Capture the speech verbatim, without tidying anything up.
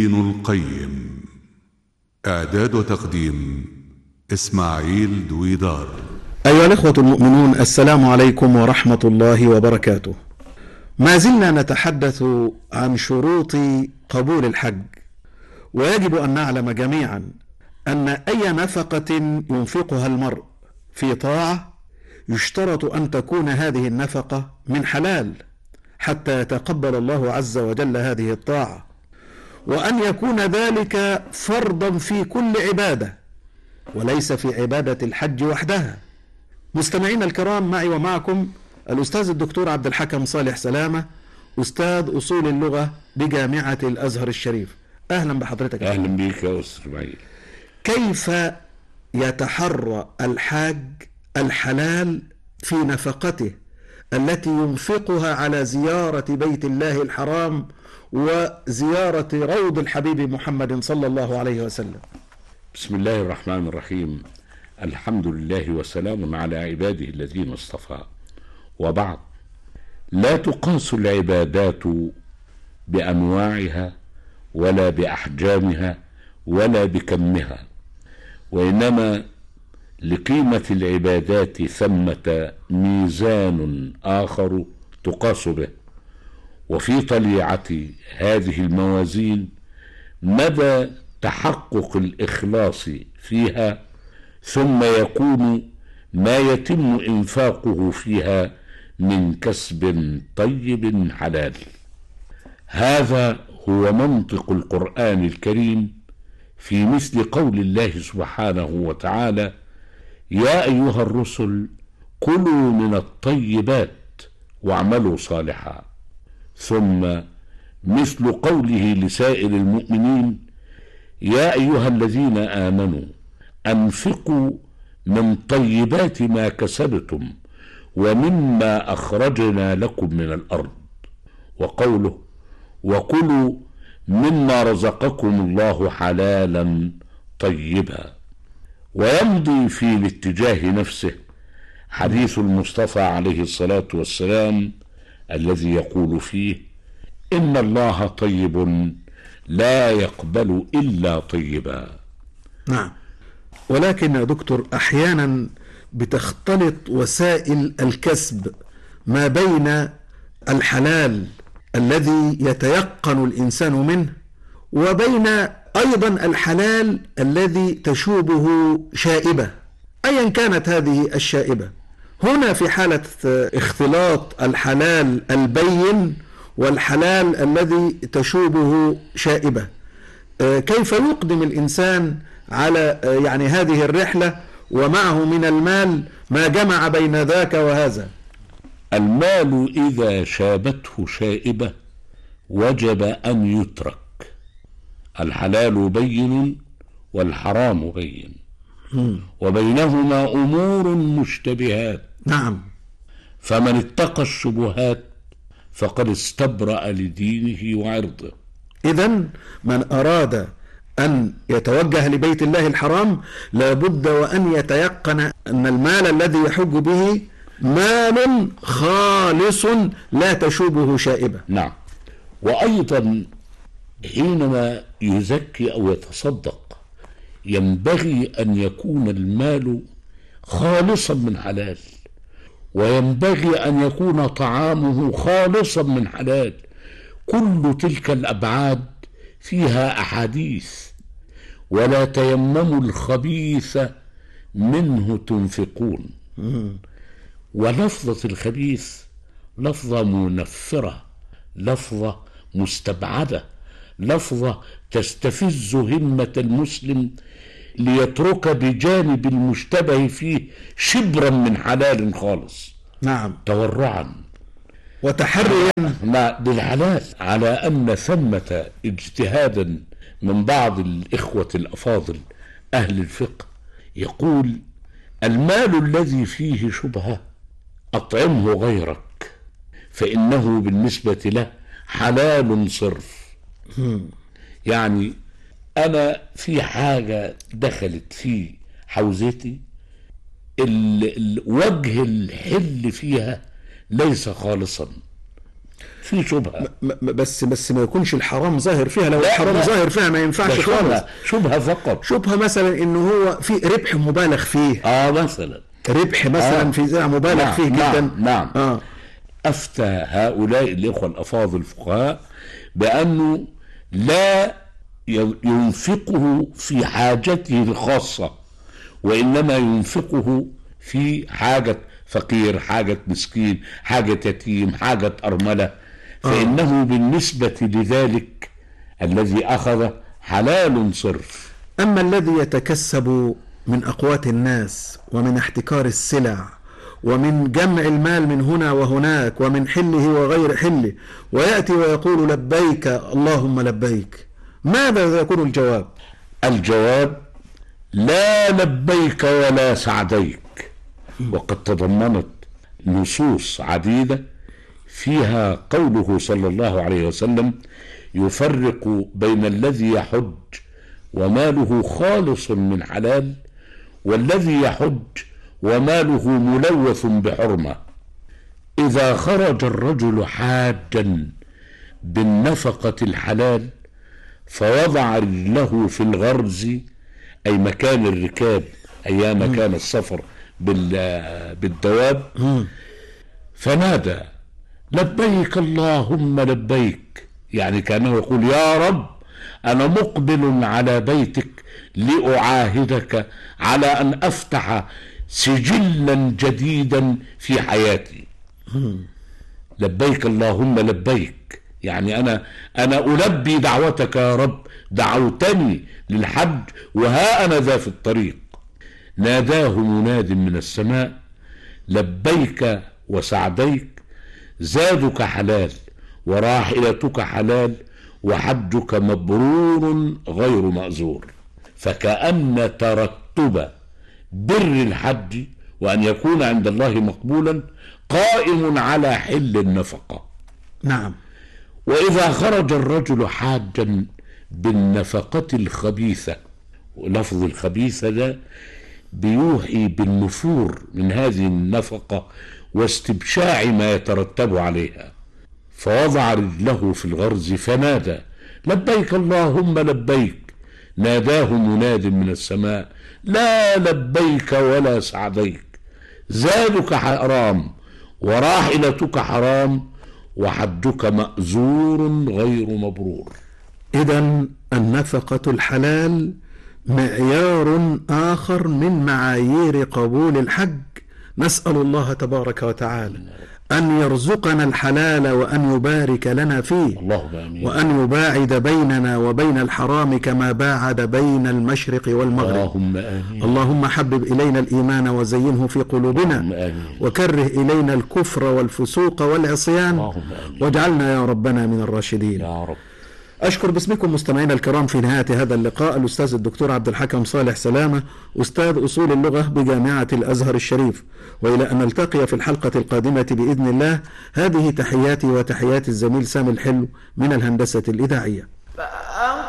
ابن القيم. إعداد وتقديم إسماعيل دويدار. أيها الإخوة المؤمنون، السلام عليكم ورحمة الله وبركاته. ما زلنا نتحدث عن شروط قبول الحج، ويجب أن نعلم جميعا أن أي نفقة ينفقها المرء في طاعة يشترط أن تكون هذه النفقة من حلال حتى يتقبل الله عز وجل هذه الطاعة، وأن يكون ذلك فرضا في كل عبادة وليس في عبادة الحج وحدها. مستمعين الكرام، معي ومعكم الأستاذ الدكتور عبد الحكم صالح سلامة، أستاذ أصول اللغة بجامعة الأزهر الشريف. أهلا بحضرتك. أهلا بك يا أستاذ إسماعيل. كيف يتحرى الحاج الحلال في نفقته التي ينفقها على زيارة بيت الله الحرام وزيارة روض الحبيب محمد صلى الله عليه وسلم؟ بسم الله الرحمن الرحيم. الحمد لله وسلام على عباده الذين اصطفى، وبعد. لا تقاس العبادات بأنواعها ولا بأحجامها ولا بكمها، وإنما لقيمة العبادات ثمة ميزان آخر تقاس به، وفي طليعة هذه الموازين مدى تحقق الإخلاص فيها، ثم يكون ما يتم إنفاقه فيها من كسب طيب حلال. هذا هو منطق القرآن الكريم في مثل قول الله سبحانه وتعالى: يا أيها الرسل كلوا من الطيبات واعملوا صالحا. ثم مثل قوله لسائر المؤمنين: يا أيها الذين آمنوا أنفقوا من طيبات ما كسبتم ومما أخرجنا لكم من الأرض. وقوله: وكلوا مما رزقكم الله حلالا طيبا. ويمضي في الاتجاه نفسه حديث المصطفى عليه الصلاة والسلام الذي يقول فيه: إن الله طيب لا يقبل إلا طيبا. نعم، ولكن يا دكتور أحيانا بتختلط وسائل الكسب ما بين الحلال الذي يتيقن الإنسان منه وبين أيضا الحلال الذي تشوبه شائبة، أيا كانت هذه الشائبة. هنا في حالة اختلاط الحلال البين والحلال الذي تشوبه شائبة، كيف يقدم الإنسان على يعني هذه الرحلة ومعه من المال ما جمع بين ذاك وهذا؟ المال إذا شابته شائبة وجب أن يترك. الحلال بين والحرام بين، وبينهما أمور مشتبهات. نعم. فمن اتقى الشبهات فقد استبرأ لدينه وعرضه. إذن من أراد أن يتوجه لبيت الله الحرام لابد وأن يتيقن أن المال الذي يحج به مال خالص لا تشوبه شائبة. نعم. وأيضا حينما يزكي أو يتصدق ينبغي أن يكون المال خالصا من حلال، وينبغي أن يكون طعامه خالصا من حلال. كل تلك الأبعاد فيها أحاديث: ولا تيمموا الخبيث منه تنفقون. ولفظة الخبيث لفظة منفرة، لفظة مستبعدة، لفظة تستفز همة المسلم ليترك بجانب المشتبه فيه شبرا من حلال خالص. نعم. تورعا وتحريا بالحلال، على أن ثمة اجتهادا من بعض الإخوة الأفاضل أهل الفقه يقول: المال الذي فيه شبهة أطعمه غيرك فإنه بالنسبة له حلال صرف. يعني أنا في حاجة دخلت في حوزتي الوجه الحل فيها ليس خالصا، في شبهة. م- م- بس بس ما يكونش الحرام ظاهر فيها. لو لا الحرام لا. ظاهر فيها ما ينفعش ده خالص. شبهة شبهة فقط. شبهة مثلا انه هو في ربح مبالغ فيه. اه مثلا ربح مثلا آه. في زي مبالغ نعم فيه جدا. نعم, نعم. اه أفتى هؤلاء الإخوة الأفاضل الفقهاء بأنه لا ينفقه في حاجته الخاصة، وإنما ينفقه في حاجة فقير، حاجة مسكين، حاجة يتيم، حاجة أرملة، فإنه بالنسبة لذلك الذي أخذ حلال صرف. أما الذي يتكسب من أقوات الناس ومن احتكار السلع ومن جمع المال من هنا وهناك ومن حله وغير حله، ويأتي ويقول لبيك اللهم لبيك، ماذا يكون الجواب؟ الجواب لا لبيك ولا سعديك. وقد تضمنت نصوص عديدة فيها قوله صلى الله عليه وسلم يفرق بين الذي يحج وماله خالص من حلال والذي يحج وماله ملوث بحرمة. إذا خرج الرجل حاجا بالنفقة الحلال فوضع رجله في الغرز، أي مكان الركاب أيام كان السفر بالدواب، فنادى لبيك اللهم لبيك، يعني كانه يقول يا رب أنا مقبل على بيتك لأعاهدك على أن أفتح سجلا جديدا في حياتي. لبيك اللهم لبيك، يعني أنا أنا ألبي دعوتك يا رب، دعوتني للحج وها أنا ذا في الطريق. ناداه مناد من السماء لبيك وسعديك، زادك حلال وراحلتك حلال وحجك مبرور غير مأزور. فكأن ترتب بر الحج وأن يكون عند الله مقبولا قائم على حل النفقة. نعم. وإذا خرج الرجل حاجا بالنفقة الخبيثة، ولفظ الخبيثة ده بيوحي بالنفور من هذه النفقة واستبشاع ما يترتب عليها، فوضع رجله في الغرز فنادى لبيك اللهم لبيك. ناداه مناد من السماء لا لبيك ولا سعديك، زادك حرام وراحلتك حرام وحجك مأزور غير مبرور. إذن النفقة الحلال معيار آخر من معايير قبول الحج. نسأل الله تبارك وتعالى أن يرزقنا الحلال وأن يبارك لنا فيه، اللهم آمين. وأن يباعد بيننا وبين الحرام كما باعد بين المشرق والمغرب. اللهم آمين. اللهم حبب إلينا الإيمان وزينه في قلوبنا، آمين. وكره إلينا الكفر والفسوق والعصيان، واجعلنا يا ربنا من الراشدين يا رب. أشكر باسمكم مستمعينا الكرام في نهاية هذا اللقاء الأستاذ الدكتور عبد الحكم صالح سلامة، أستاذ أصول اللغة بجامعة الأزهر الشريف، وإلى أن نلتقي في الحلقة القادمة بإذن الله، هذه تحياتي وتحيات الزميل سامي الحلو من الهندسة الإذاعية.